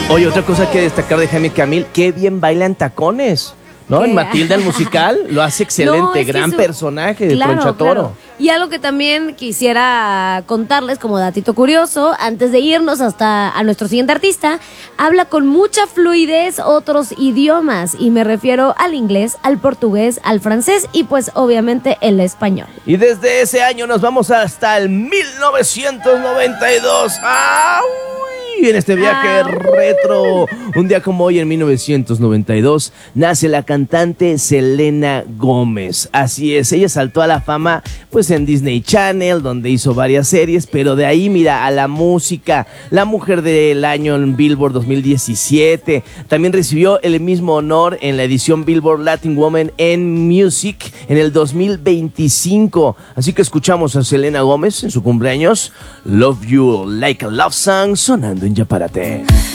Oye, otra cosa que destacar de Jaime Camil, qué bien baila en tacones, ¿no? En Matilda el musical lo hace excelente, No, es que gran personaje de claro, Tronchatoro. claro. Y algo que también quisiera contarles como datito curioso, antes de irnos hasta a nuestro siguiente artista, habla con mucha fluidez otros idiomas, y me refiero al inglés, al portugués, al francés y pues obviamente el español. Y desde ese año nos vamos hasta el 1992. ¡Ah! En este viaje retro, un día como hoy en 1992, nace la cantante Selena Gómez. Así es, ella saltó a la fama pues en Disney Channel, donde hizo varias series, pero de ahí mira a la música, la mujer del año en Billboard 2017. También recibió el mismo honor en la edición Billboard Latin Woman in Music en el 2025. Así que escuchamos a Selena Gómez en su cumpleaños, Love You Like a Love Song, sonando en Ya Párate.